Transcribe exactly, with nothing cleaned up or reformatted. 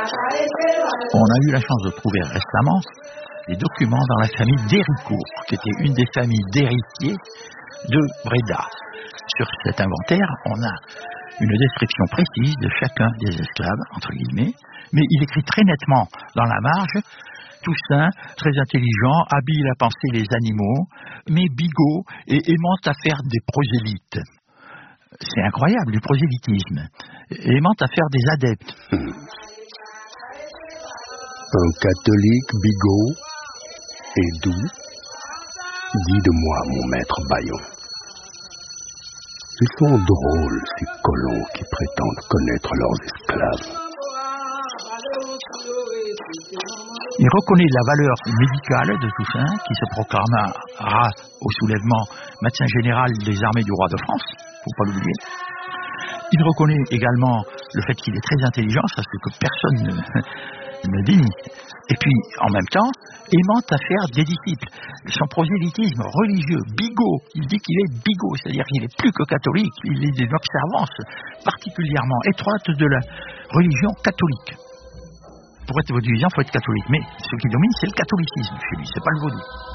On a eu la chance de trouver récemment des documents dans la famille d'Héricourt, qui était une des familles d'héritiers de Bréda. Sur cet inventaire, on a une description précise de chacun des esclaves, entre guillemets, mais il écrit très nettement dans la marge: Toussaint, très intelligent, habile à penser les animaux, mais bigot et aimant à faire des prosélytes. C'est incroyable, du prosélytisme. Aimant à faire des adeptes. Un catholique bigot et doux, dis de moi, mon maître Bayon. Ils sont drôles, ces colons qui prétendent connaître leurs esclaves. Il reconnaît la valeur médicale de Toussaint, qui se proclamera au soulèvement médecin général des armées du roi de France, faut pas l'oublier. Il reconnaît également le fait qu'il est très intelligent, ça c'est que personne ne, ne dénie. Et puis, en même temps, aimant à faire des disciples. Son prosélytisme religieux, bigot, il dit qu'il est bigot, c'est-à-dire qu'il est plus que catholique, il est d'une observance particulièrement étroite de la religion catholique. Pour être vaudouisant, il faut être catholique, mais ce qui domine, c'est le catholicisme chez lui, c'est pas le vaudou.